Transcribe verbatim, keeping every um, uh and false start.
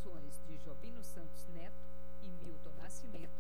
atuações de Jovino Santos Neto e Milton Nascimento